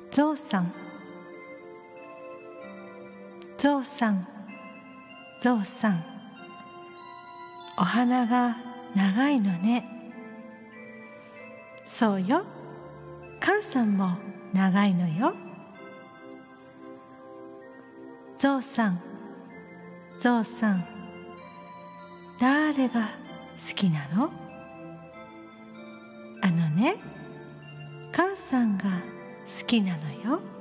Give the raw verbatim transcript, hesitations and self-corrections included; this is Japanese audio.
ゾウさん、ゾウさん、ゾウさん、お鼻が長いのね。そうよ、母さんも長いのよ。ゾウさん、ゾウさん、誰が好きなの？あのね、母さんが好きなのよ。